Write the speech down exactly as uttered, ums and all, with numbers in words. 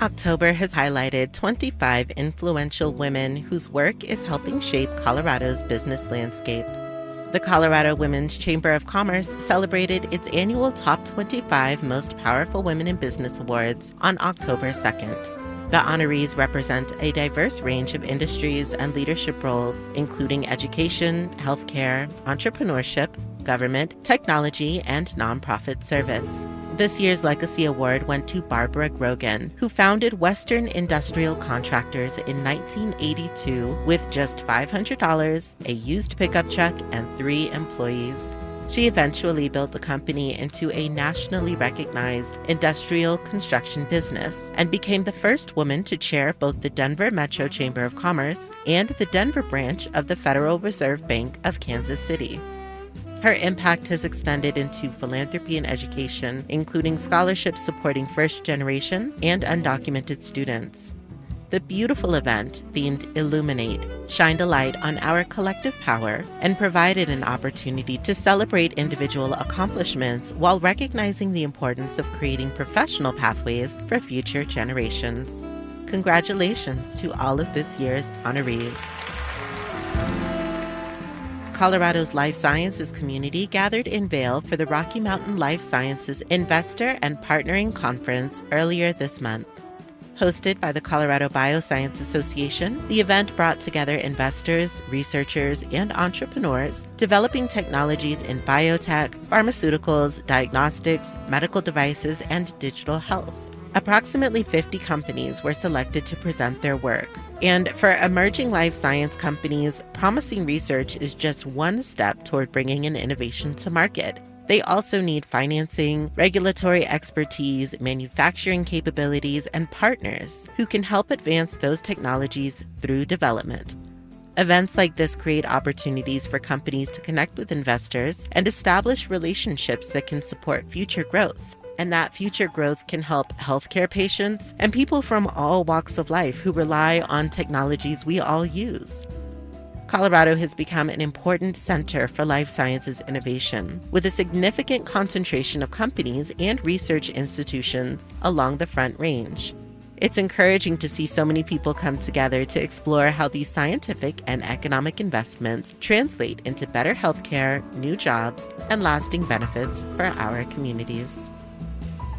October has highlighted twenty-five influential women whose work is helping shape Colorado's business landscape. The Colorado Women's Chamber of Commerce celebrated its annual Top twenty-five Most Powerful Women in Business Awards on October second. The honorees represent a diverse range of industries and leadership roles, including education, healthcare, entrepreneurship, government, technology, and nonprofit service. This year's Legacy Award went to Barbara Grogan, who founded Western Industrial Contractors in nineteen eighty-two with just five hundred dollars, a used pickup truck, and three employees. She eventually built the company into a nationally recognized industrial construction business and became the first woman to chair both the Denver Metro Chamber of Commerce and the Denver branch of the Federal Reserve Bank of Kansas City. Her impact has extended into philanthropy and education, including scholarships supporting first-generation and undocumented students. The beautiful event, themed Illuminate, shined a light on our collective power and provided an opportunity to celebrate individual accomplishments while recognizing the importance of creating professional pathways for future generations. Congratulations to all of this year's honorees. Colorado's life sciences community gathered in Vail for the Rocky Mountain Life Sciences Investor and Partnering Conference earlier this month. Hosted by the Colorado Bioscience Association, the event brought together investors, researchers, and entrepreneurs developing technologies in biotech, pharmaceuticals, diagnostics, medical devices, and digital health. Approximately fifty companies were selected to present their work. And for emerging life science companies, promising research is just one step toward bringing an innovation to market. They also need financing, regulatory expertise, manufacturing capabilities, and partners who can help advance those technologies through development. Events like this create opportunities for companies to connect with investors and establish relationships that can support future growth. And that future growth can help healthcare patients and people from all walks of life who rely on technologies we all use. Colorado has become an important center for life sciences innovation, with a significant concentration of companies and research institutions along the Front Range. It's encouraging to see so many people come together to explore how these scientific and economic investments translate into better healthcare, new jobs, and lasting benefits for our communities.